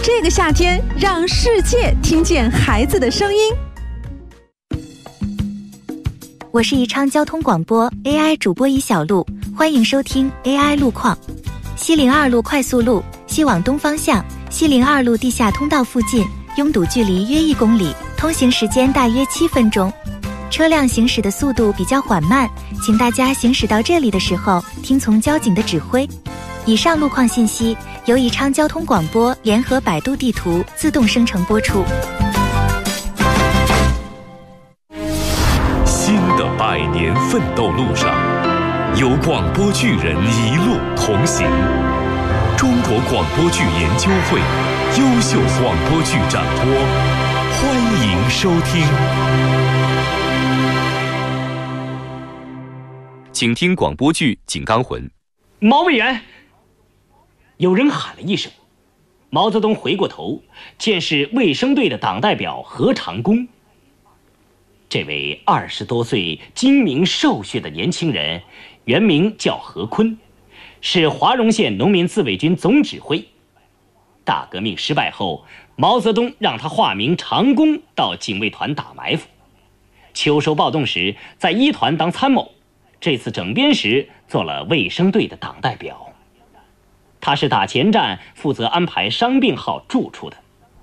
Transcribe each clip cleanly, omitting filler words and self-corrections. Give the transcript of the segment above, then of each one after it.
这个夏天，让世界听见孩子的声音。 我是宜昌交通广播 AI 主播宜小璐，欢迎收听 AI 路况。西02路快速路西往东方向，西02路地下通道附近拥堵距离约1公里，通行时间大约7分钟，车辆行驶的速度比较缓慢，请大家行驶到这里的时候听从交警的指挥。以上路况信息由宜昌交通广播联合百度地图自动生成播出。 新的100年奋斗路上，有广播剧人一路同行。中国广播剧研究会优秀广播剧展播，欢迎收听。请听广播剧《井冈魂》。 毛委员！有人喊了一声，毛泽东回过头，见是卫生队的党代表何长工。这位20多岁、精明瘦削的年轻人，原名叫何坤，是华容县农民自卫军总指挥。大革命失败后，毛泽东让他化名长工到警卫团打埋伏。秋收暴动时，在1团当参谋，这次整编时做了卫生队的党代表。他是打前站负责安排伤病号住处的。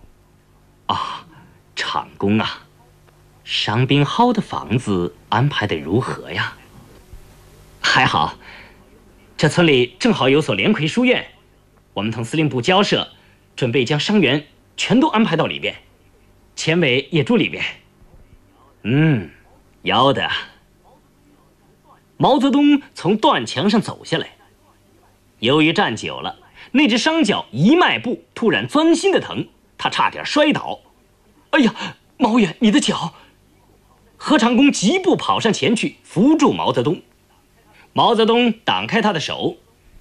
长工啊，伤病号的房子安排得如何呀？还好，这村里正好有所连魁书院，我们同司令部交涉，准备将伤员全都安排到里边，前委也住里边。要的。毛泽东从断墙上走下来，由于站久了，那只伤脚一迈步突然钻心的疼，他差点摔倒。哎呀，毛委员，你的脚！何长工急步跑上前去扶住毛泽东。毛泽东挡开他的手。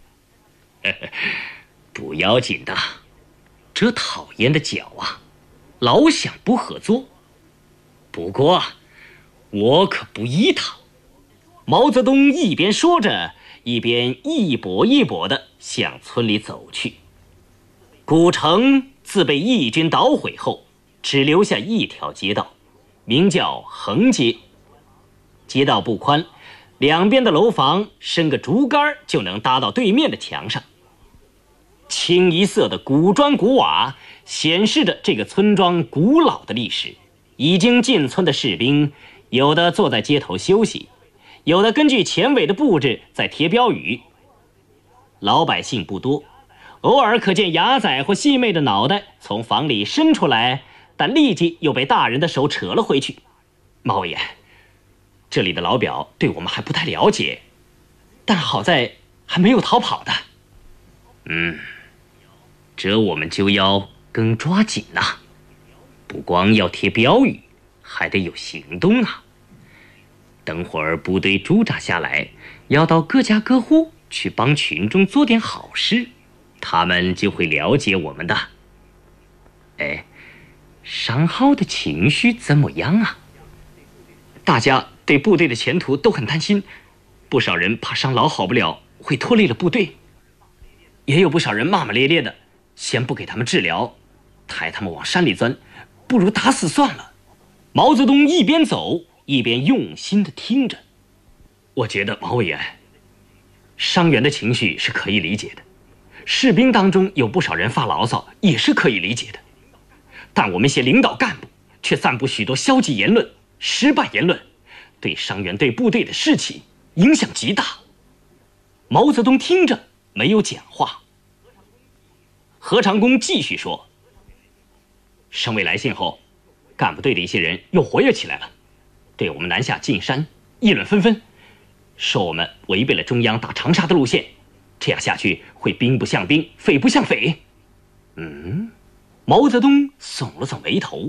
不要紧的，这讨厌的脚啊，老想不合作。不过我可不依他。毛泽东一边说着，一边一跛一跛地向村里走去。古城自被义军捣毁后，只留下一条街道，名叫横街。街道不宽，两边的楼房伸个竹竿就能搭到对面的墙上。清一色的古砖古瓦显示着这个村庄古老的历史。已经进村的士兵，有的坐在街头休息，有的根据前委的布置在贴标语。老百姓不多，偶尔可见伢仔或细妹的脑袋从房里伸出来，但立即又被大人的手扯了回去。毛委员，这里的老表对我们还不太了解，但好在还没有逃跑的。这我们就要更抓紧呐，不光要贴标语，还得有行动啊。等会儿部队驻扎下来，要到各家各户去帮群众做点好事，他们就会了解我们的。伤号的情绪怎么样啊？大家对部队的前途都很担心，不少人怕伤老好不了，会拖累了部队。也有不少人骂骂咧咧的，先不给他们治疗，抬他们往山里钻，不如打死算了。毛泽东一边走一边用心地听着。我觉得毛委员，伤员的情绪是可以理解的，士兵当中有不少人发牢骚也是可以理解的，但我们一些领导干部却散布许多消极言论、失败言论，对伤员对部队的士气影响极大。毛泽东听着没有讲话。何长工继续说，省委来信后，干部队的一些人又活跃起来了，对我们南下进山议论纷纷，说我们违背了中央打长沙的路线，这样下去会兵不像兵，匪不像匪。毛泽东耸了耸眉头。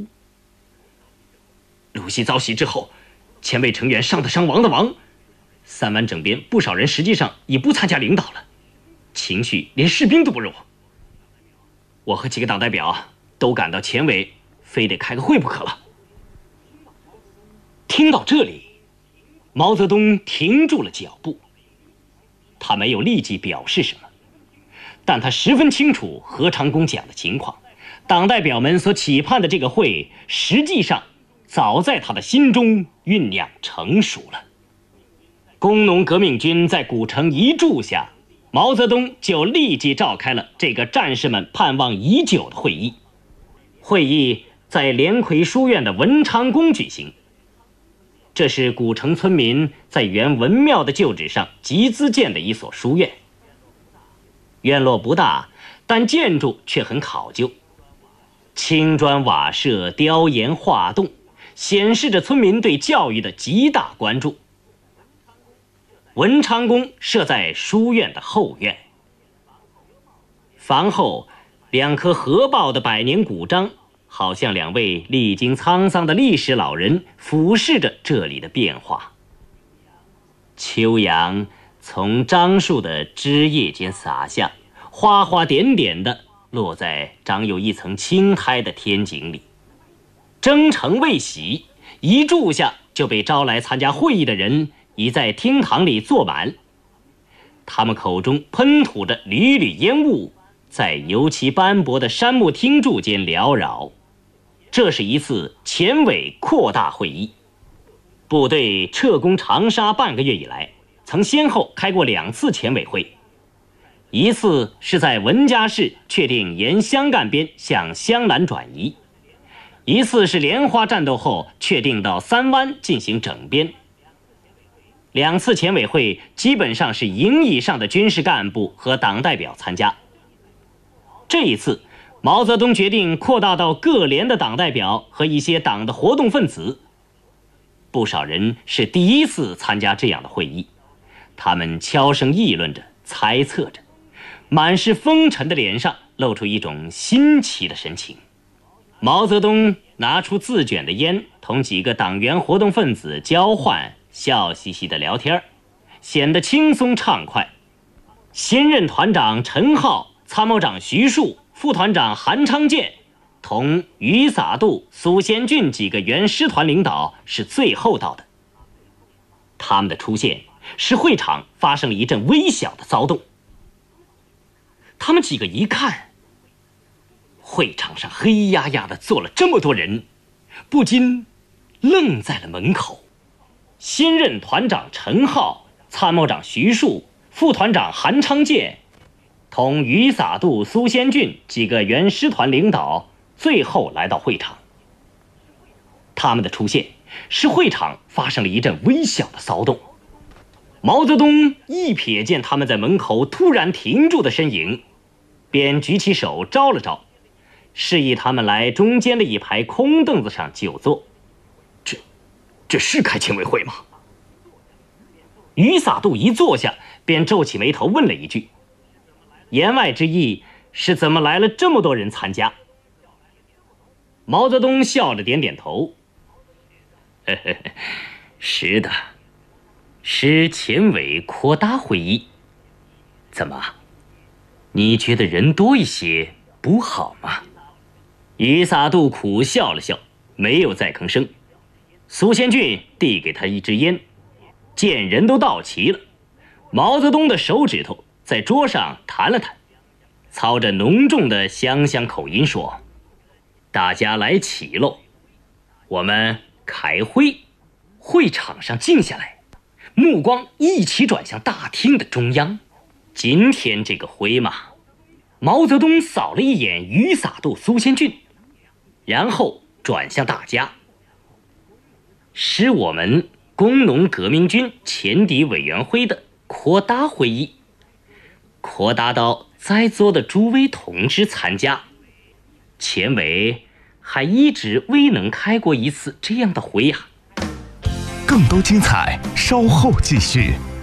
鲁西遭袭之后，前卫成员伤的伤，亡的亡，3湾整编不少人实际上已不参加领导了，情绪连士兵都不如。我和几个党代表都感到前委非得开个会不可了。听到这里，毛泽东停住了脚步。他没有立即表示什么，但他十分清楚何长工讲的情况， 党代表们所期盼的这个会，实际上早在他的心中酝酿成熟了。工农革命军在古城一驻下，毛泽东就立即召开了这个战士们盼望已久的会议。会议在连魁书院的文昌宫举行，这是古城村民在原文庙的旧址上集资建的一所书院。院落不大，但建筑却很考究，青砖瓦舍，雕檐画栋，显示着村民对教育的极大关注。文昌宫设在书院的后院，房后2棵合抱的百年古樟，好像2位历经沧桑的历史老人，俯视着这里的变化。秋阳从樟树的枝叶间洒下，花花点点地落在长有一层青苔的天井里。征程未洗，一住下就被招来参加会议的人已在厅堂里坐满，他们口中喷吐着缕缕烟雾，在油漆斑驳的杉木厅柱间缭绕。这是一次前委扩大会议。部队撤攻长沙半个月以来，曾先后开过2次前委会，一次是在文家市确定沿湘赣边向湘南转移，一次是莲花战斗后确定到三湾进行整编。2次前委会基本上是营以上的军事干部和党代表参加。这一次毛泽东决定扩大到各连的党代表和一些党的活动分子。不少人是第一次参加这样的会议，他们悄声议论着，猜测着，满是风尘的脸上露出一种新奇的神情。毛泽东拿出自卷的烟，同几个党员活动分子交换，笑嘻嘻的聊天，显得轻松畅快。新任团长陈浩、参谋长徐树、副团长韩昌建同于洒度、苏先俊几个原师团领导是最后到的。他们的出现使会场发生了一阵微小的骚动。他们几个一看，会场上黑压压的坐了这么多人，不禁愣在了门口。新任团长陈浩、参谋长徐树、副团长韩昌建同于洒度、苏先俊几个原师团领导最后来到会场。他们的出现使会场发生了一阵微小的骚动。毛泽东一瞥见他们在门口突然停住的身影，便举起手招了招，示意他们来中间的一排空凳子上就坐。这是开前委会吗？于洒度一坐下，便皱起眉头问了一句，言外之意是怎么来了这么多人参加？毛泽东笑着点点头，是的，是前委扩大会议。怎么，你觉得人多一些不好吗？于洒度苦笑了笑，没有再吭声。苏先俊递给他一支烟，见人都到齐了，毛泽东的手指头在桌上弹了弹，操着浓重的湘乡口音说：“大家来齐喽，我们开会。”会场上静下来，目光一起转向大厅的中央。今天这个会嘛，毛泽东扫了一眼于洒度、苏先俊，然后转向大家，是我们工农革命军前敌委员会的扩大会议，扩大到在座的诸位同志参加。前委还一直未能开过一次这样的会呀。 更多精彩稍后继续。